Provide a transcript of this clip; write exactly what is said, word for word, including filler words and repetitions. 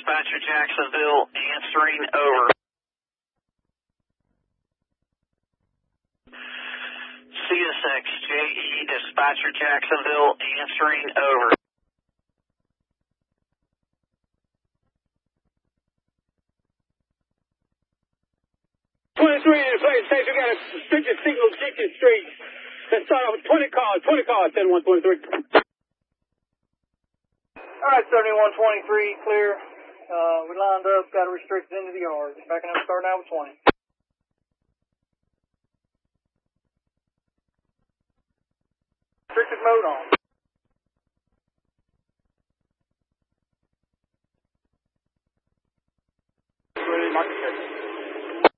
Dispatcher Jacksonville, answering over. C S X J E, Dispatcher Jacksonville, answering over. twenty-three in the place, station, we got a restricted signal, Chicken Street. Let's start off with twenty cars, twenty cars, ten one twenty-three. Alright, seventy-one twenty-three, clear. Uh, we lined up, got a restricted into the yard. Backing up, starting out with twenty. Restricted mode on.